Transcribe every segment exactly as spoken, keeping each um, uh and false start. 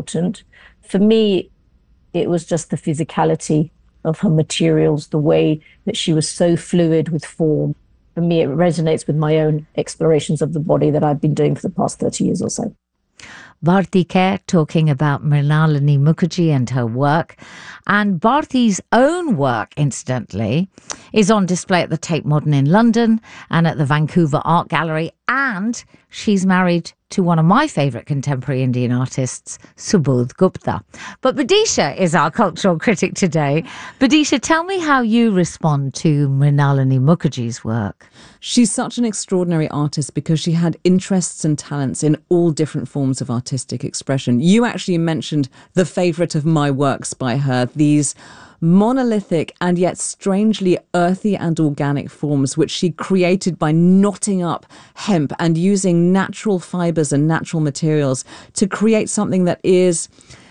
important. For me, it was just the physicality of her materials, the way that she was so fluid with form. For me, it resonates with my own explorations of the body that I've been doing for the past thirty years or so. Bharti Kher talking about Mrinalini Mukherjee and her work. And Bharti's own work, incidentally, is on display at the Tate Modern in London and at the Vancouver Art Gallery. And she's married to one of my favourite contemporary Indian artists, Subodh Gupta. But Bidisha is our cultural critic today. Bidisha, tell me how you respond to Mrinalini Mukherjee's work. She's such an extraordinary artist because she had interests and talents in all different forms of artistic expression. You actually mentioned the favourite of my works by her, these monolithic and yet strangely earthy and organic forms which she created by knotting up hemp and using natural fibres and natural materials to create something that is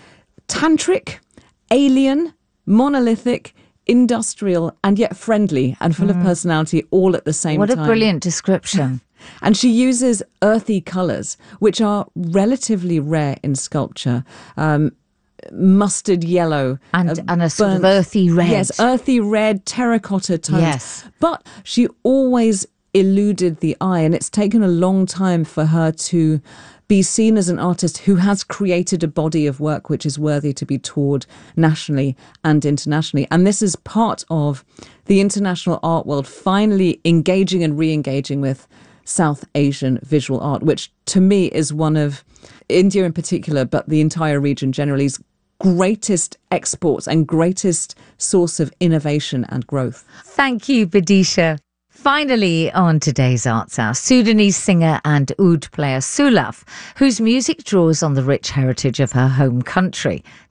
tantric, alien, monolithic, industrial and yet friendly and full mm. of personality all at the same what time. What a brilliant description. And she uses earthy colours, which are relatively rare in sculpture. Um, mustard yellow and, uh, and a sort burnt, of earthy red. Yes, earthy red, terracotta tones. Yes. But she always eluded the eye, and it's taken a long time for her to be seen as an artist who has created a body of work which is worthy to be toured nationally and internationally. And this is part of the international art world finally engaging and re-engaging with South Asian visual art, which to me is one of India in particular, but the entire region generally, is greatest exports and greatest source of innovation and growth. Thank you, Bidisha. Finally, on today's Arts Hour, Sudanese singer and oud player Sulaf, whose music draws on the rich heritage of her home country.